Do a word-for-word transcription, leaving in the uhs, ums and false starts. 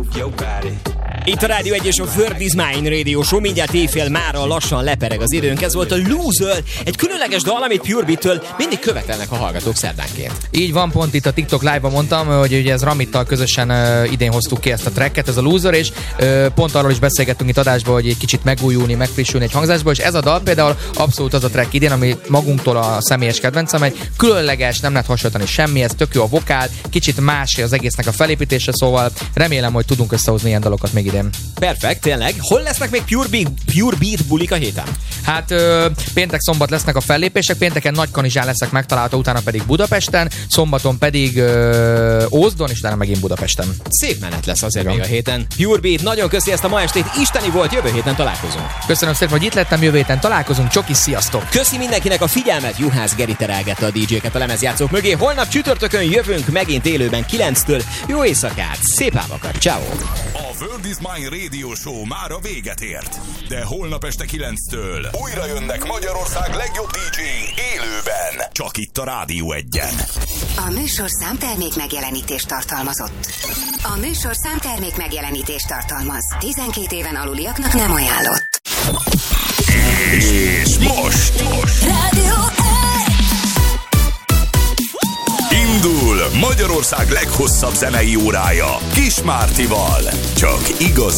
Itt a Rádió egy és a World is Mine Radio Show, mindjárt éjfél, mára lassan lepereg az időnk. Ez volt a Loser, egy különleges dal, amit Pure Beat-től mindig követelnek a hallgatók szerdánként. Így van, pont itt a TikTok live-ban mondtam, hogy ugye ez Ramittal közösen uh, idén hoztuk ki ezt a tracket, ez a Loser, és uh, pont arról is beszélgettünk itt adásban, hogy egy kicsit megújulni, megfrissülni egy hangzásból, és ez a dal például abszolút az a track idén, ami magunktól a személyes kedvencem, egy különleges, nem lehet hasonlítani semmihez, tök jó a vokál, kicsit más az egésznek a felépítése, szóval remélem, hogy tudunk összehozni ilyen dalokat még idén. Perfekt, tényleg. Hol lesznek még Pure Beat, Pure Beat bulik a héten? Hát ö, péntek, szombat lesznek a fellépések, pénteken Nagykanizsán leszek megtalálható, utána pedig Budapesten, szombaton pedig ö, Ózdon, és utána megint Budapesten. Szép menet lesz azért még a héten. Pure Beat, nagyon köszi ezt a ma estét, isteni volt, jövő héten találkozunk. Köszönöm szépen, hogy itt lettem, jövő héten találkozunk, csoki, sziasztok! Köszi mindenkinek a figyelmet, Juhász Geri terelgette a dé dzséket a lemezjátszók mögé. Holnap csütörtökön jövünk megint élőben kilenctől. Jó éjszakát, szép ávakat, ciao. A World is Mine Radio Show már a véget ért, de holnap este kilenctől újra jönnek Magyarország legjobb dé dzséi élőben, csak itt a Rádió egyen. A műsorszám termék megjelenítést tartalmazott. A műsorszám termék megjelenítést tartalmaz. tizenkét éven aluliaknak nem ajánlott. És most, most. Rádió indul Magyarország leghosszabb zenei órája Kis Mártival. Csak igazi